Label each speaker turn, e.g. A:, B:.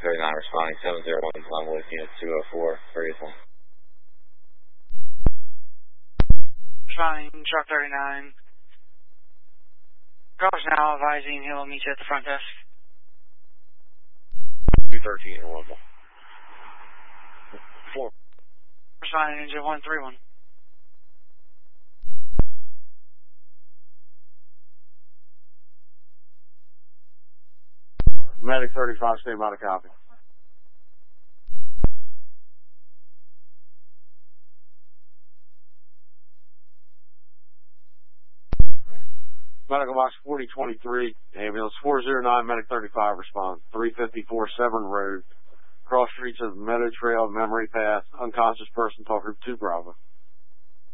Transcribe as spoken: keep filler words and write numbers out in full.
A: thirty-nine responding, seven zero one, Longwood, unit two oh four, Ferguson.
B: Responding, truck thirty-nine. Car's now advising he'll meet you at the front desk.
A: two thirteen, Louisville. four.
B: Responding, engine one three one.
C: Medic thirty-five, stay by the copy. Medical box forty twenty-three, ambulance four zero nine, medic thirty-five, respond. three fifty-four Severn Road, cross streets of Meadow Trail, Memory Path, unconscious person, talk group two Bravo.